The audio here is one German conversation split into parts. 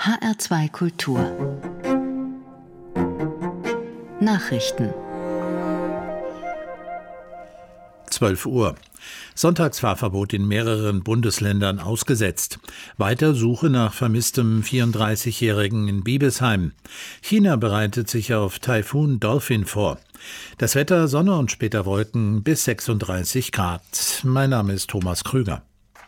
HR2 Kultur Nachrichten 12 Uhr. Sonntagsfahrverbot in mehreren Bundesländern ausgesetzt. Weiter Suche nach vermisstem 34-Jährigen in Biebesheim. China bereitet sich auf Taifun Dolphin vor. Das Wetter Sonne und später Wolken bis 36 Grad. Mein Name ist Thomas Krüger.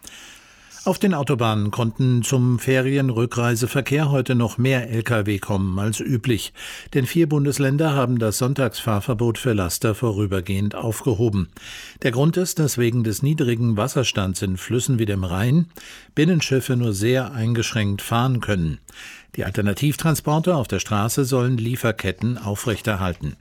Auf den Autobahnen konnten zum Ferienrückreiseverkehr heute noch mehr Lkw kommen als üblich. Denn 4 Bundesländer haben das Sonntagsfahrverbot für Laster vorübergehend aufgehoben. Der Grund ist, dass wegen des niedrigen Wasserstands in Flüssen wie dem Rhein Binnenschiffe nur sehr eingeschränkt fahren können. Die Alternativtransporte auf der Straße sollen Lieferketten aufrechterhalten.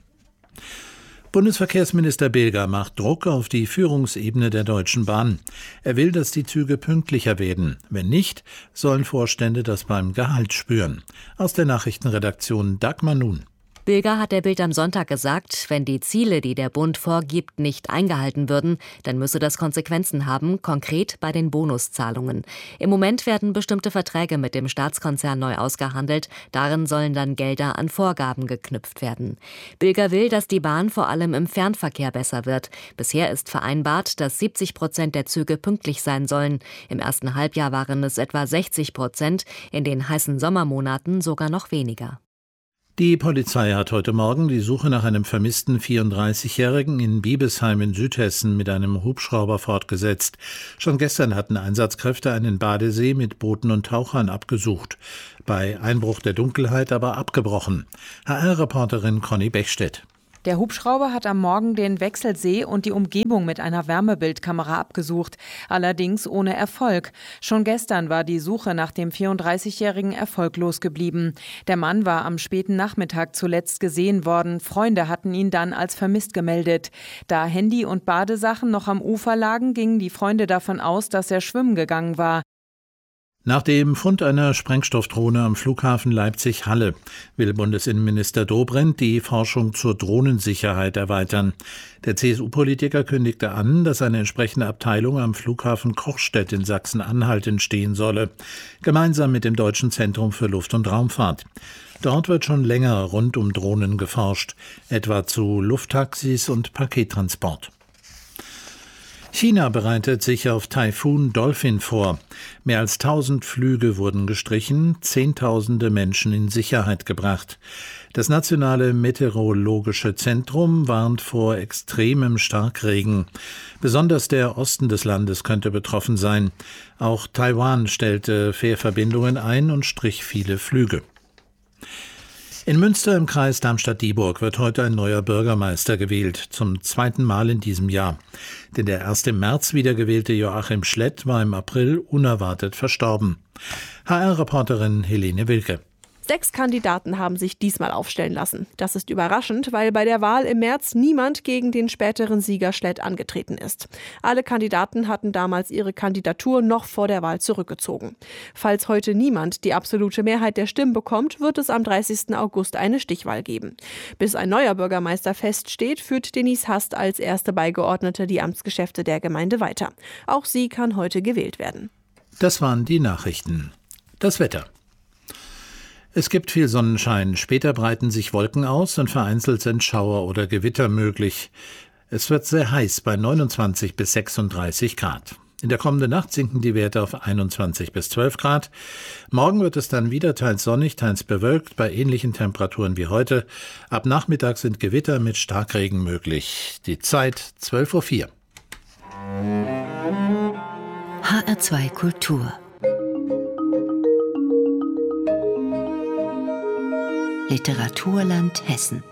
Bundesverkehrsminister Bilger macht Druck auf die Führungsebene der Deutschen Bahn. Er will, dass die Züge pünktlicher werden. Wenn nicht, sollen Vorstände das beim Gehalt spüren. Aus der Nachrichtenredaktion Dagmar Nun. Bilger hat der Bild am Sonntag gesagt, wenn die Ziele, die der Bund vorgibt, nicht eingehalten würden, dann müsse das Konsequenzen haben, konkret bei den Bonuszahlungen. Im Moment werden bestimmte Verträge mit dem Staatskonzern neu ausgehandelt. Darin sollen dann Gelder an Vorgaben geknüpft werden. Bilger will, dass die Bahn vor allem im Fernverkehr besser wird. Bisher ist vereinbart, dass 70% der Züge pünktlich sein sollen. Im ersten Halbjahr waren es etwa 60%, in den heißen Sommermonaten sogar noch weniger. Die Polizei hat heute Morgen die Suche nach einem vermissten 34-Jährigen in Biebesheim in Südhessen mit einem Hubschrauber fortgesetzt. Schon gestern hatten Einsatzkräfte einen Badesee mit Booten und Tauchern abgesucht. Bei Einbruch der Dunkelheit aber abgebrochen. HR-Reporterin Conny Bechstedt. Der Hubschrauber hat am Morgen den Wechselsee und die Umgebung mit einer Wärmebildkamera abgesucht, allerdings ohne Erfolg. Schon gestern war die Suche nach dem 34-Jährigen erfolglos geblieben. Der Mann war am späten Nachmittag zuletzt gesehen worden. Freunde hatten ihn dann als vermisst gemeldet. Da Handy und Badesachen noch am Ufer lagen, gingen die Freunde davon aus, dass er schwimmen gegangen war. Nach dem Fund einer Sprengstoffdrohne am Flughafen Leipzig-Halle will Bundesinnenminister Dobrindt die Forschung zur Drohnensicherheit erweitern. Der CSU-Politiker kündigte an, dass eine entsprechende Abteilung am Flughafen Kochstedt in Sachsen-Anhalt entstehen solle, gemeinsam mit dem Deutschen Zentrum für Luft- und Raumfahrt. Dort wird schon länger rund um Drohnen geforscht, etwa zu Lufttaxis und Pakettransport. China bereitet sich auf Taifun Dolphin vor. Mehr als 1000 Flüge wurden gestrichen, Zehntausende Menschen in Sicherheit gebracht. Das Nationale Meteorologische Zentrum warnt vor extremem Starkregen. Besonders der Osten des Landes könnte betroffen sein. Auch Taiwan stellte Fährverbindungen ein und strich viele Flüge. In Münster im Kreis Darmstadt-Dieburg wird heute ein neuer Bürgermeister gewählt, zum 2. Mal in diesem Jahr. Denn der erst im März wiedergewählte Joachim Schlett war im April unerwartet verstorben. HR-Reporterin Helene Wilke. 6 Kandidaten haben sich diesmal aufstellen lassen. Das ist überraschend, weil bei der Wahl im März niemand gegen den späteren Sieger Schlett angetreten ist. Alle Kandidaten hatten damals ihre Kandidatur noch vor der Wahl zurückgezogen. Falls heute niemand die absolute Mehrheit der Stimmen bekommt, wird es am 30. August eine Stichwahl geben. Bis ein neuer Bürgermeister feststeht, führt Denise Hast als erste Beigeordnete die Amtsgeschäfte der Gemeinde weiter. Auch sie kann heute gewählt werden. Das waren die Nachrichten. Das Wetter. Es gibt viel Sonnenschein, später breiten sich Wolken aus und vereinzelt sind Schauer oder Gewitter möglich. Es wird sehr heiß bei 29 bis 36 Grad. In der kommenden Nacht sinken die Werte auf 21 bis 12 Grad. Morgen wird es dann wieder teils sonnig, teils bewölkt, bei ähnlichen Temperaturen wie heute. Ab Nachmittag sind Gewitter mit Starkregen möglich. Die Zeit 12:04 Uhr. HR2 Kultur Literaturland Hessen.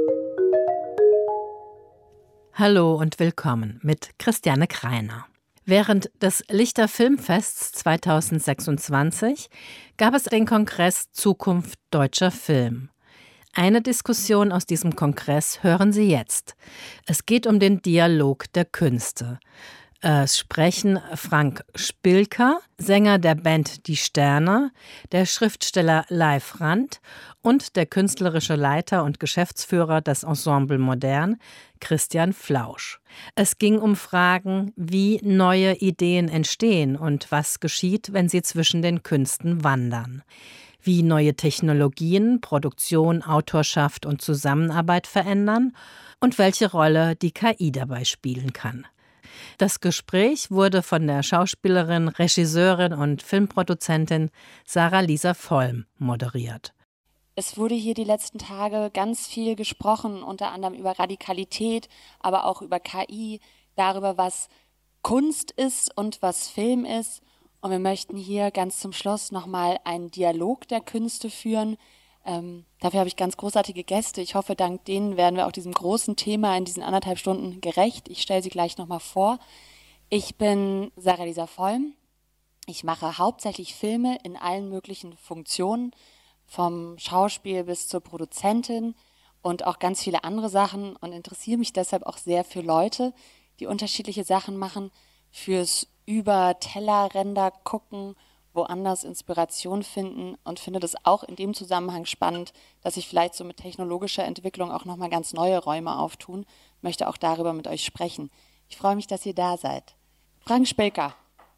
Hallo und willkommen mit Christiane Kreiner. Während des Lichter Filmfests 2026 gab es den Kongress Zukunft deutscher Film. Eine Diskussion aus diesem Kongress hören Sie jetzt. Es geht um den Dialog der Künste. Es sprechen Frank Spilker, Sänger der Band Die Sterne, der Schriftsteller Leif Rand und der künstlerische Leiter und Geschäftsführer des Ensemble Modern, Christian Flausch. Es ging um Fragen, wie neue Ideen entstehen und was geschieht, wenn sie zwischen den Künsten wandern. wie neue Technologien Produktion, Autorschaft und Zusammenarbeit verändern und welche Rolle die KI dabei spielen kann. Das Gespräch wurde von der Schauspielerin, Regisseurin und Filmproduzentin Sarah Lisa Vollm moderiert. Es wurde hier die letzten Tage ganz viel gesprochen, unter anderem über Radikalität, aber auch über KI, darüber, was Kunst ist und was Film ist. Und wir möchten hier ganz zum Schluss nochmal einen Dialog der Künste führen. Dafür habe ich ganz großartige Gäste. Ich hoffe, dank denen werden wir auch diesem großen Thema in diesen 1,5 Stunden gerecht. Ich stelle sie gleich nochmal vor. Ich bin Sarah Lisa Vollm. Ich mache hauptsächlich Filme in allen möglichen Funktionen, vom Schauspiel bis zur Produzentin und auch ganz viele andere Sachen und interessiere mich deshalb auch sehr für Leute, die unterschiedliche Sachen machen, fürs über Tellerränder gucken, woanders Inspiration finden und finde das auch in dem Zusammenhang spannend, dass sich vielleicht so mit technologischer Entwicklung auch nochmal ganz neue Räume auftun. Möchte auch darüber mit euch sprechen. Ich freue mich, dass ihr da seid. Frank Spilker.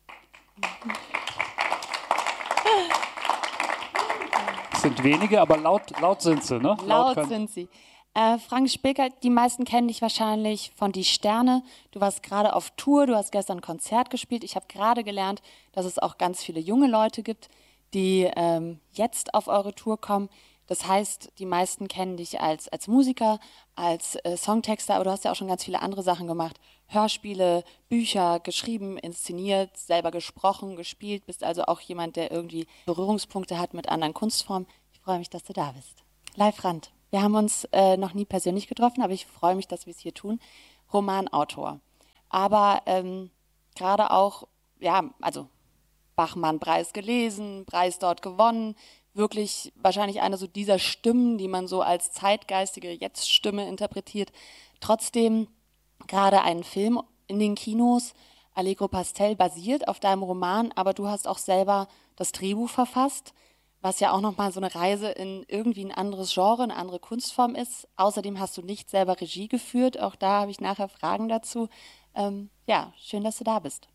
Sind wenige, aber laut sind sie, ne? Laut sind sie. Frank Spilker, die meisten kennen dich wahrscheinlich von Die Sterne. Du warst gerade auf Tour, du hast gestern ein Konzert gespielt. Ich habe gerade gelernt, dass es auch ganz viele junge Leute gibt, die jetzt auf eure Tour kommen. Das heißt, die meisten kennen dich als Musiker, als Songtexter, aber du hast ja auch schon ganz viele andere Sachen gemacht. Hörspiele, Bücher, geschrieben, inszeniert, selber gesprochen, gespielt. Bist also auch jemand, der irgendwie Berührungspunkte hat mit anderen Kunstformen. Ich freue mich, dass du da bist. Live Rand. Wir haben uns noch nie persönlich getroffen, aber ich freue mich, dass wir es hier tun. Romanautor. Aber gerade auch, ja, also Bachmann-Preis gelesen, Preis dort gewonnen. Wirklich wahrscheinlich eine so dieser Stimmen, die man so als zeitgeistige Jetzt-Stimme interpretiert. Trotzdem gerade einen Film in den Kinos, Allegro Pastel, basiert auf deinem Roman, aber du hast auch selber das Drehbuch verfasst, was ja auch nochmal so eine Reise in irgendwie ein anderes Genre, eine andere Kunstform ist. Außerdem hast du nicht selber Regie geführt, auch da habe ich nachher Fragen dazu. Ja, schön, dass du da bist.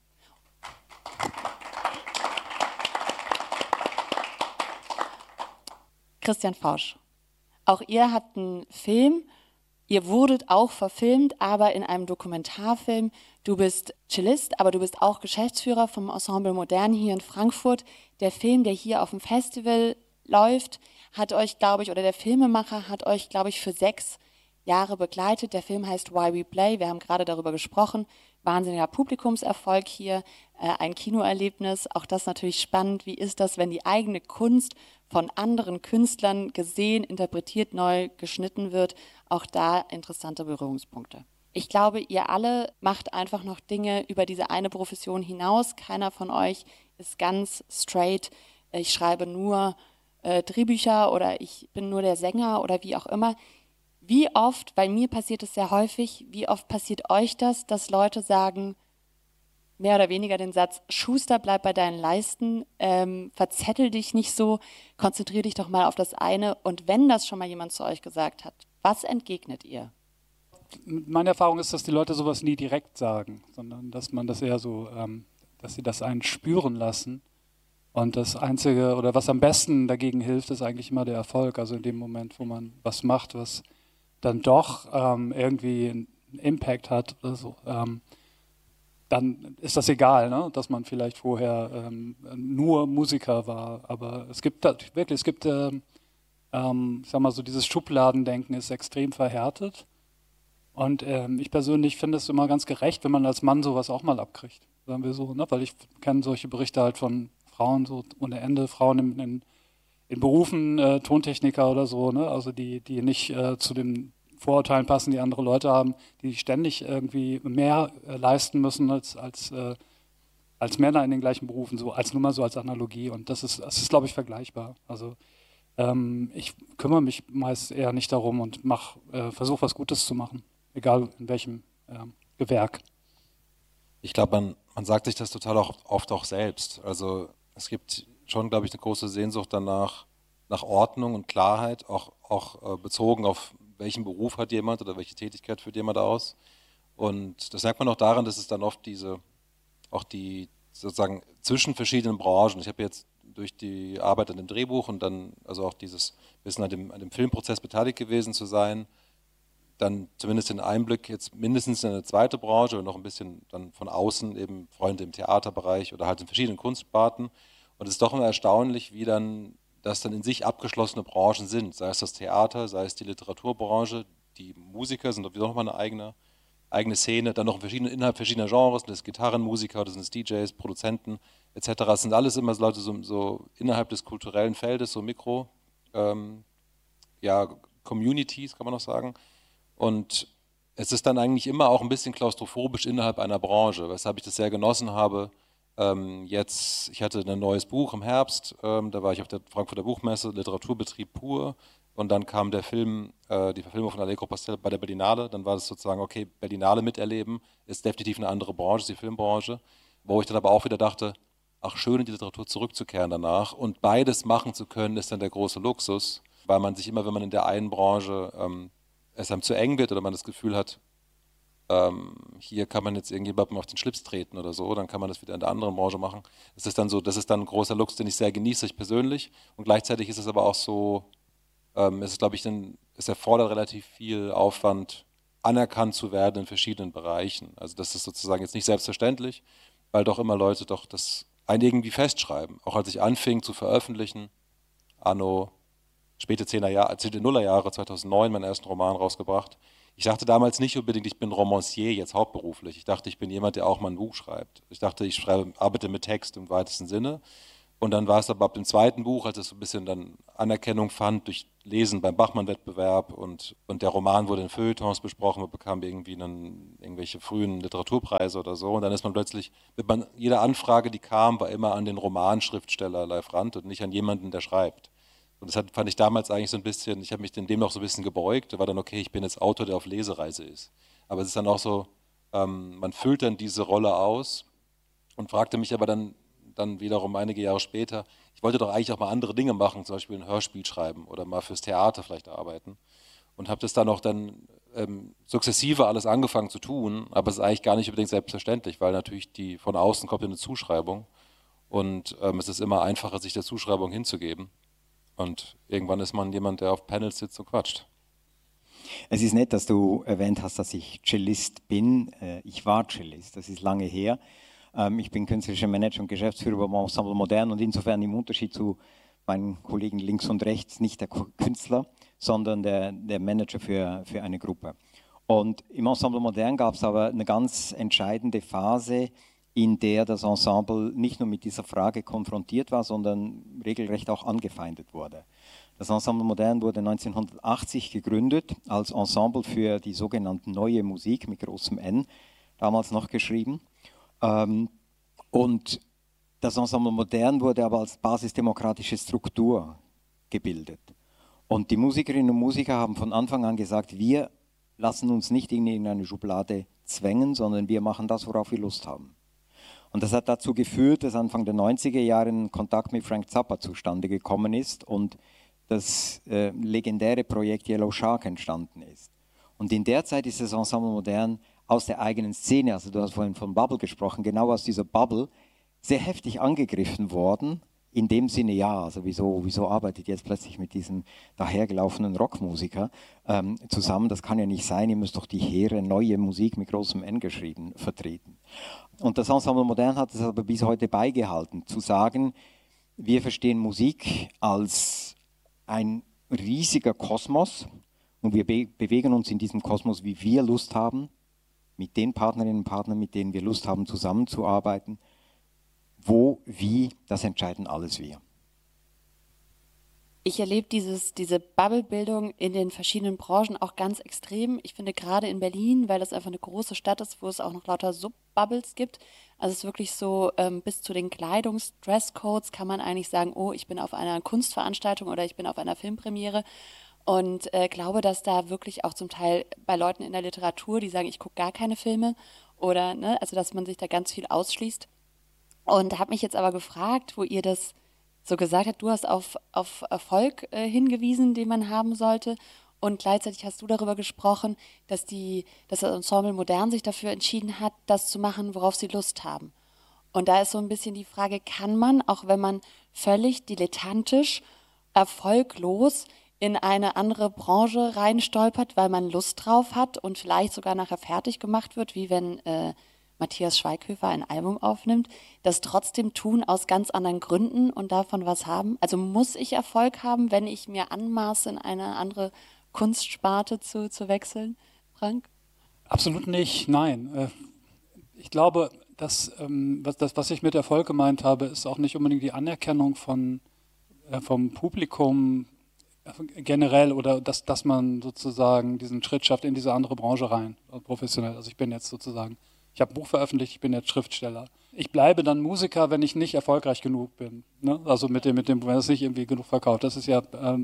Christian Fausch. Auch ihr habt einen Film, ihr wurdet auch verfilmt, aber in einem Dokumentarfilm. Du bist Cellist, aber du bist auch Geschäftsführer vom Ensemble Modern hier in Frankfurt. Der Film, der hier auf dem Festival läuft, hat euch, glaube ich, oder der Filmemacher hat euch, glaube ich, für 6 Jahre begleitet. Der Film heißt Why We Play, wir haben gerade darüber gesprochen. Wahnsinniger Publikumserfolg hier, ein Kinoerlebnis. Auch das natürlich spannend. Wie ist das, wenn die eigene Kunst von anderen Künstlern gesehen, interpretiert, neu geschnitten wird? Auch da interessante Berührungspunkte. Ich glaube, ihr alle macht einfach noch Dinge über diese eine Profession hinaus. Keiner von euch ist ganz straight. Ich schreibe nur Drehbücher oder ich bin nur der Sänger oder wie auch immer. Wie oft, bei mir passiert es sehr häufig, wie oft passiert euch das, dass Leute sagen, mehr oder weniger den Satz, Schuster, bleib bei deinen Leisten, verzettel dich nicht so, konzentrier dich doch mal auf das eine. Und wenn das schon mal jemand zu euch gesagt hat, was entgegnet ihr? Meine Erfahrung ist, dass die Leute sowas nie direkt sagen, sondern dass man das eher so, dass sie das einen spüren lassen. Und das Einzige, oder was am besten dagegen hilft, ist eigentlich immer der Erfolg. Also in dem Moment, wo man was macht, was dann doch irgendwie einen Impact hat oder so, dann ist das egal, ne? Dass man vielleicht vorher nur Musiker war. Aber es gibt wirklich, ich sag mal so, dieses Schubladendenken ist extrem verhärtet. Und ich persönlich finde es immer ganz gerecht, wenn man als Mann sowas auch mal abkriegt, sagen wir so, ne? Weil ich kenne solche Berichte halt von Frauen so ohne Ende, Frauen in Berufen, Tontechniker oder so, ne? Also die nicht zu den Vorurteilen passen, die andere Leute haben, die ständig irgendwie mehr leisten müssen als Männer in den gleichen Berufen, so nur mal so als Analogie. Und das ist glaube ich, vergleichbar. Also ich kümmere mich meist eher nicht darum und versuche was Gutes zu machen, egal in welchem Gewerk. Ich glaube, man sagt sich das total oft auch selbst. Also es gibt schon, glaube ich, eine große Sehnsucht danach, nach Ordnung und Klarheit, auch bezogen auf welchen Beruf hat jemand oder welche Tätigkeit führt jemand aus. Und das merkt man auch daran, dass es dann oft die sozusagen zwischen verschiedenen Branchen, ich habe jetzt durch die Arbeit an dem Drehbuch und dann also auch dieses bisschen an dem Filmprozess beteiligt gewesen zu sein, dann zumindest den Einblick jetzt mindestens in eine zweite Branche und noch ein bisschen dann von außen eben Freunde im Theaterbereich oder halt in verschiedenen Kunstsparten. Und es ist doch immer erstaunlich, wie dann das dann in sich abgeschlossene Branchen sind, sei es das Theater, sei es die Literaturbranche, die Musiker sind sowieso nochmal eine eigene Szene, dann noch innerhalb verschiedener Genres, das sind Gitarrenmusiker, das sind DJs, Produzenten etc. Das sind alles immer so Leute so innerhalb des kulturellen Feldes, so Communities kann man noch sagen. Und es ist dann eigentlich immer auch ein bisschen klaustrophobisch innerhalb einer Branche, weshalb ich das sehr genossen habe. Ich hatte ein neues Buch im Herbst, da war ich auf der Frankfurter Buchmesse, Literaturbetrieb pur, und dann kam der Film, die Verfilmung von Allegro Pastel bei der Berlinale, dann war das sozusagen, okay, Berlinale miterleben, ist definitiv eine andere Branche, ist die Filmbranche, wo ich dann aber auch wieder dachte, ach schön in die Literatur zurückzukehren danach und beides machen zu können, ist dann der große Luxus, weil man sich immer, wenn man in der einen Branche es einem zu eng wird oder man das Gefühl hat, hier kann man jetzt irgendjemandem auf den Schlips treten oder so, dann kann man das wieder in der anderen Branche machen. Das ist dann ein großer Luxus, den ich sehr genieße, ich persönlich. Und gleichzeitig ist es aber auch so, es ist, glaube ich, es erfordert relativ viel Aufwand, anerkannt zu werden in verschiedenen Bereichen. Also das ist sozusagen jetzt nicht selbstverständlich, weil doch immer Leute doch das einen irgendwie festschreiben. Auch als ich anfing zu veröffentlichen, anno späte Nullerjahre, 2009, meinen ersten Roman rausgebracht. Ich dachte damals nicht unbedingt, ich bin Romancier, jetzt hauptberuflich. Ich dachte, ich bin jemand, der auch mal ein Buch schreibt. Ich dachte, ich arbeite mit Text im weitesten Sinne. Und dann war es aber ab dem zweiten Buch, als es so ein bisschen dann Anerkennung fand durch Lesen beim Bachmann-Wettbewerb und der Roman wurde in Feuilletons besprochen, man bekam irgendwie irgendwelche frühen Literaturpreise oder so. Und dann ist man plötzlich, jede Anfrage, die kam, war immer an den Romanschriftsteller Leif Rand und nicht an jemanden, der schreibt. Und das fand ich damals eigentlich so ein bisschen, ich habe mich dem noch so ein bisschen gebeugt, da war dann okay, ich bin jetzt Autor, der auf Lesereise ist. Aber es ist dann auch so, man füllt dann diese Rolle aus und fragte mich aber dann wiederum einige Jahre später, ich wollte doch eigentlich auch mal andere Dinge machen, zum Beispiel ein Hörspiel schreiben oder mal fürs Theater vielleicht arbeiten. Und habe das dann auch sukzessive alles angefangen zu tun, aber es ist eigentlich gar nicht unbedingt selbstverständlich, weil natürlich von außen kommt eine Zuschreibung und es ist immer einfacher, sich der Zuschreibung hinzugeben. Und irgendwann ist man jemand, der auf Panels sitzt und quatscht. Es ist nett, dass du erwähnt hast, dass ich Cellist bin. Ich war Cellist, das ist lange her. Ich bin künstlerischer Manager und Geschäftsführer beim Ensemble Modern und insofern im Unterschied zu meinen Kollegen links und rechts nicht der Künstler, sondern der Manager für eine Gruppe. Und im Ensemble Modern gab es aber eine ganz entscheidende Phase, in der das Ensemble nicht nur mit dieser Frage konfrontiert war, sondern regelrecht auch angefeindet wurde. Das Ensemble Modern wurde 1980 gegründet als Ensemble für die sogenannte Neue Musik mit großem N, damals noch geschrieben. Und das Ensemble Modern wurde aber als basisdemokratische Struktur gebildet. Und die Musikerinnen und Musiker haben von Anfang an gesagt, wir lassen uns nicht in irgendeine Schublade zwängen, sondern wir machen das, worauf wir Lust haben. Und das hat dazu geführt, dass Anfang der 90er Jahre ein Kontakt mit Frank Zappa zustande gekommen ist und das legendäre Projekt Yellow Shark entstanden ist. Und in der Zeit ist das Ensemble Modern aus der eigenen Szene, also du hast vorhin von Bubble gesprochen, genau aus dieser Bubble, sehr heftig angegriffen worden. In dem Sinne, ja, also wieso arbeitet ihr jetzt plötzlich mit diesem dahergelaufenen Rockmusiker zusammen? Das kann ja nicht sein, ihr müsst doch die hehre neue Musik mit großem N geschrieben vertreten. Und das Ensemble Modern hat es aber bis heute beigehalten, zu sagen, wir verstehen Musik als ein riesiger Kosmos und wir bewegen uns in diesem Kosmos, wie wir Lust haben, mit den Partnerinnen und Partnern, mit denen wir Lust haben, zusammenzuarbeiten. Wo, wie, das entscheiden alles wir. Ich erlebe diese Bubble-Bildung in den verschiedenen Branchen auch ganz extrem. Ich finde gerade in Berlin, weil das einfach eine große Stadt ist, wo es auch noch lauter Sub-Bubbles gibt. Also es ist wirklich so, bis zu den Kleidungs-Dresscodes kann man eigentlich sagen, oh, ich bin auf einer Kunstveranstaltung oder ich bin auf einer Filmpremiere. Und glaube, dass da wirklich auch zum Teil bei Leuten in der Literatur, die sagen, ich gucke gar keine Filme oder, ne, also dass man sich da ganz viel ausschließt. Und habe mich jetzt aber gefragt, wo ihr das so gesagt habt, du hast auf Erfolg hingewiesen, den man haben sollte. Und gleichzeitig hast du darüber gesprochen, dass das Ensemble Modern sich dafür entschieden hat, das zu machen, worauf sie Lust haben. Und da ist so ein bisschen die Frage, kann man, auch wenn man völlig dilettantisch, erfolglos in eine andere Branche reinstolpert, weil man Lust drauf hat und vielleicht sogar nachher fertig gemacht wird, wie wenn Matthias Schweighöfer ein Album aufnimmt, das trotzdem tun aus ganz anderen Gründen und davon was haben? Also muss ich Erfolg haben, wenn ich mir anmaße, in eine andere Kunstsparte zu wechseln, Frank? Absolut nicht, nein. Ich glaube, was ich mit Erfolg gemeint habe, ist auch nicht unbedingt die Anerkennung vom Publikum generell oder dass man sozusagen diesen Schritt schafft in diese andere Branche rein, professionell. Also ich habe ein Buch veröffentlicht, ich bin jetzt Schriftsteller. Ich bleibe dann Musiker, wenn ich nicht erfolgreich genug bin. Ne? Also wenn es nicht irgendwie genug verkauft. Das ist ja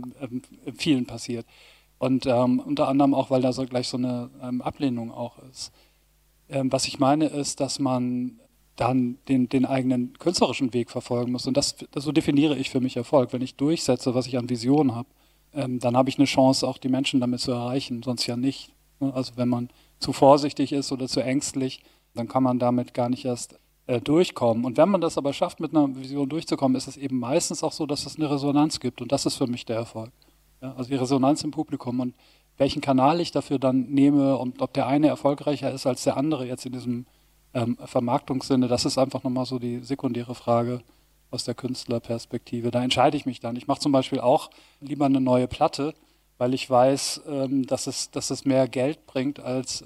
vielen passiert. Und unter anderem auch, weil da so gleich so eine Ablehnung auch ist. Was ich meine ist, dass man dann den eigenen künstlerischen Weg verfolgen muss. Und so definiere ich für mich Erfolg. Wenn ich durchsetze, was ich an Visionen habe, dann habe ich eine Chance, auch die Menschen damit zu erreichen, sonst ja nicht. Also wenn man zu vorsichtig ist oder zu ängstlich, dann kann man damit gar nicht erst durchkommen. Und wenn man das aber schafft, mit einer Vision durchzukommen, ist es eben meistens auch so, dass es eine Resonanz gibt. Und das ist für mich der Erfolg. Ja, also die Resonanz im Publikum und welchen Kanal ich dafür dann nehme und ob der eine erfolgreicher ist als der andere jetzt in diesem Vermarktungssinne, das ist einfach nochmal so die sekundäre Frage aus der Künstlerperspektive. Da entscheide ich mich dann. Ich mache zum Beispiel auch lieber eine neue Platte, weil ich weiß, dass es mehr Geld bringt, als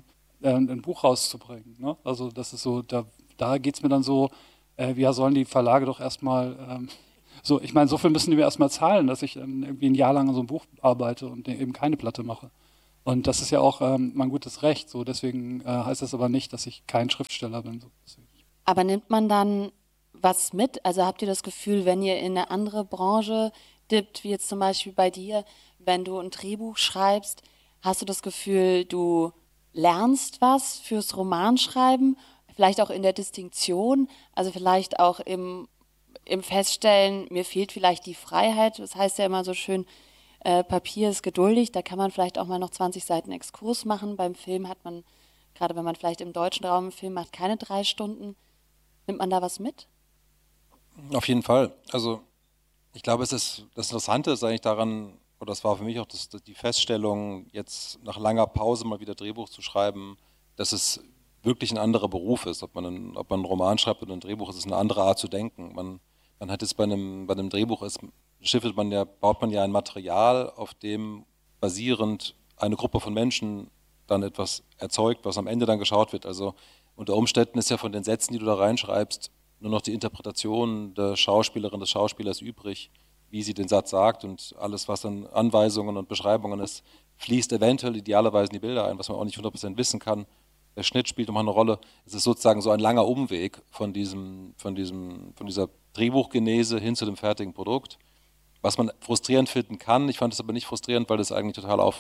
ein Buch rauszubringen. Ne? Also das ist so, da geht es mir dann so, sollen die Verlage doch erstmal, ich meine, so viel müssen die mir erstmal zahlen, dass ich irgendwie ein Jahr lang an so einem Buch arbeite und eben keine Platte mache. Und das ist ja auch mein gutes Recht. So. Deswegen heißt das aber nicht, dass ich kein Schriftsteller bin. So. Aber nimmt man dann was mit? Also habt ihr das Gefühl, wenn ihr in eine andere Branche dippt, wie jetzt zum Beispiel bei dir, wenn du ein Drehbuch schreibst, hast du das Gefühl, du lernst was fürs Romanschreiben, vielleicht auch in der Distinktion, also vielleicht auch im Feststellen, mir fehlt vielleicht die Freiheit. Das heißt ja immer so schön, Papier ist geduldig, da kann man vielleicht auch mal noch 20 Seiten Exkurs machen. Beim Film hat man, gerade wenn man vielleicht im deutschen Raum einen Film macht, keine 3 Stunden. Nimmt man da was mit? Auf jeden Fall. Also ich glaube, das Interessante ist eigentlich daran, oder das war für mich auch die Feststellung, jetzt nach langer Pause mal wieder Drehbuch zu schreiben, dass es wirklich ein anderer Beruf ist. Ob man einen Roman schreibt oder ein Drehbuch, ist eine andere Art zu denken. Man hat jetzt bei einem Drehbuch baut man ja ein Material, auf dem basierend eine Gruppe von Menschen dann etwas erzeugt, was am Ende dann geschaut wird. Also unter Umständen ist ja von den Sätzen, die du da reinschreibst, nur noch die Interpretation der Schauspielerin, des Schauspielers übrig, wie sie den Satz sagt, und alles, was dann Anweisungen und Beschreibungen ist, fließt eventuell idealerweise in die Bilder ein, was man auch nicht 100% wissen kann. Der Schnitt spielt nochmal eine Rolle. Es ist sozusagen so ein langer Umweg von dieser Drehbuchgenese hin zu dem fertigen Produkt. Was man frustrierend finden kann, ich fand es aber nicht frustrierend, weil das eigentlich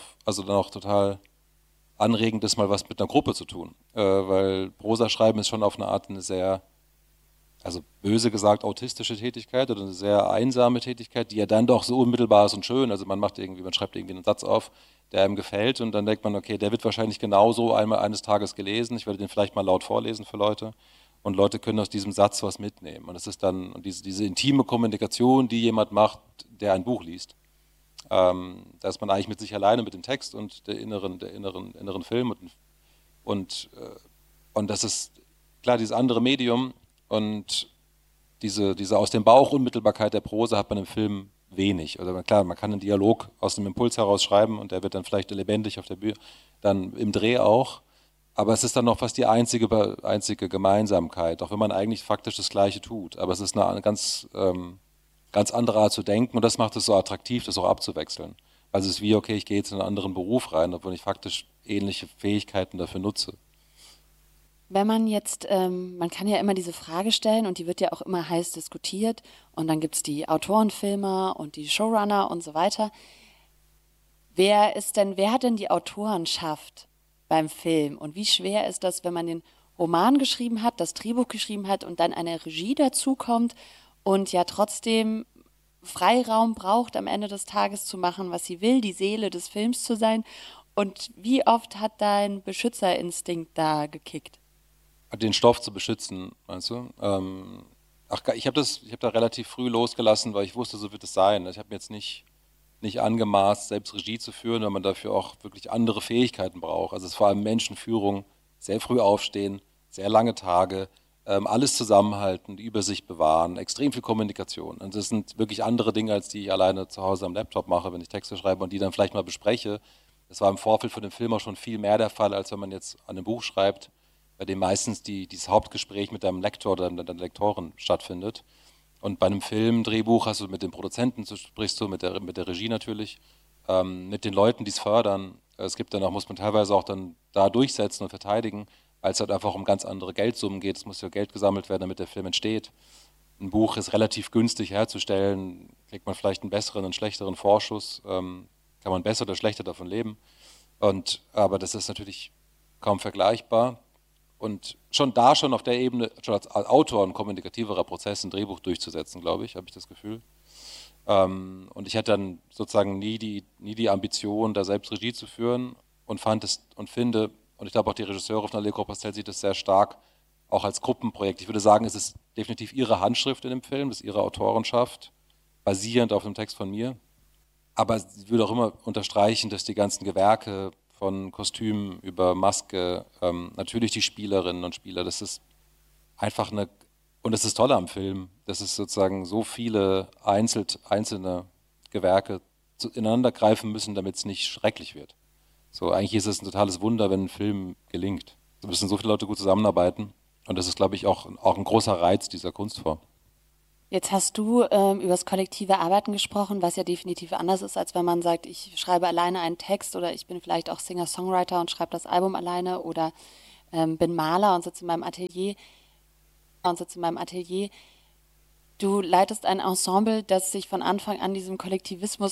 total anregend ist, mal was mit einer Gruppe zu tun. Weil Prosa-Schreiben ist schon auf eine Art eine sehr, also böse gesagt, autistische Tätigkeit oder eine sehr einsame Tätigkeit, die ja dann doch so unmittelbar ist und schön. Also man schreibt irgendwie einen Satz auf, der einem gefällt, und dann denkt man, okay, der wird wahrscheinlich genauso einmal eines Tages gelesen, ich werde den vielleicht mal laut vorlesen für Leute. Und Leute können aus diesem Satz was mitnehmen. Und es ist dann diese intime Kommunikation, die jemand macht, der ein Buch liest. Da ist man eigentlich mit sich alleine mit dem Text und der inneren Film. Und das ist klar, dieses andere Medium und diese aus dem Bauch Unmittelbarkeit der Prosa hat man im Film wenig. Also klar, man kann einen Dialog aus dem Impuls heraus schreiben und der wird dann vielleicht lebendig auf der Bühne, dann im Dreh auch. Aber es ist dann noch fast die einzige Gemeinsamkeit, auch wenn man eigentlich faktisch das Gleiche tut. Aber es ist eine ganz andere Art zu denken, und das macht es so attraktiv, das auch abzuwechseln. Also es ist wie, okay, ich gehe jetzt in einen anderen Beruf rein, obwohl ich faktisch ähnliche Fähigkeiten dafür nutze. Wenn man jetzt, man kann ja immer diese Frage stellen und die wird ja auch immer heiß diskutiert, und dann gibt es die Autorenfilmer und die Showrunner und so weiter. Wer hat denn die Autorenschaft beim Film, und wie schwer ist das, wenn man den Roman geschrieben hat, das Drehbuch geschrieben hat und dann eine Regie dazukommt und ja trotzdem Freiraum braucht, am Ende des Tages zu machen, was sie will, die Seele des Films zu sein, und wie oft hat dein Beschützerinstinkt da gekickt? Den Stoff zu beschützen, meinst du? Ich habe da relativ früh losgelassen, weil ich wusste, so wird es sein. Ich habe mir jetzt nicht angemaßt, selbst Regie zu führen, weil man dafür auch wirklich andere Fähigkeiten braucht. Also es ist vor allem Menschenführung, sehr früh aufstehen, sehr lange Tage, alles zusammenhalten, die Übersicht bewahren, extrem viel Kommunikation. Und das sind wirklich andere Dinge, als die ich alleine zu Hause am Laptop mache, wenn ich Texte schreibe und die dann vielleicht mal bespreche. Das war im Vorfeld von dem Film auch schon viel mehr der Fall, als wenn man jetzt an einem Buch schreibt, bei dem meistens dieses Hauptgespräch mit deinem Lektor oder deiner Lektorin stattfindet. Und bei einem Film, Drehbuch hast du mit den Produzenten, sprichst du mit der Regie natürlich, mit den Leuten, die es fördern. Es gibt dann auch, muss man teilweise auch dann da durchsetzen und verteidigen, weil es halt einfach um ganz andere Geldsummen geht. Es muss ja Geld gesammelt werden, damit der Film entsteht. Ein Buch ist relativ günstig herzustellen, kriegt man vielleicht einen besseren, einen schlechteren Vorschuss, kann man besser oder schlechter davon leben. Aber das ist natürlich kaum vergleichbar. Und schon auf der Ebene, schon als Autor ein kommunikativerer Prozess, ein Drehbuch durchzusetzen, glaube ich, habe ich das Gefühl. Und ich hatte dann sozusagen nie die Ambition, da selbst Regie zu führen und finde, und ich glaube auch die Regisseure von Allegro Pastel sieht das sehr stark, auch als Gruppenprojekt. Ich würde sagen, es ist definitiv ihre Handschrift in dem Film, das ist ihre Autorenschaft, basierend auf einem Text von mir. Aber sie würde auch immer unterstreichen, dass die ganzen Gewerke von Kostüm über Maske, natürlich die Spielerinnen und Spieler, das ist einfach und das ist toll am Film, dass es sozusagen so viele einzelne Gewerke ineinander greifen müssen, damit es nicht schrecklich wird. So, eigentlich ist es ein totales Wunder, wenn ein Film gelingt. Da müssen so viele Leute gut zusammenarbeiten und das ist, glaube ich, auch ein großer Reiz dieser Kunstform. Jetzt hast du über das kollektive Arbeiten gesprochen, was ja definitiv anders ist, als wenn man sagt, ich schreibe alleine einen Text oder ich bin vielleicht auch Singer-Songwriter und schreibe das Album alleine oder bin Maler und sitze in meinem Atelier. Du leitest ein Ensemble, das sich von Anfang an diesem Kollektivismus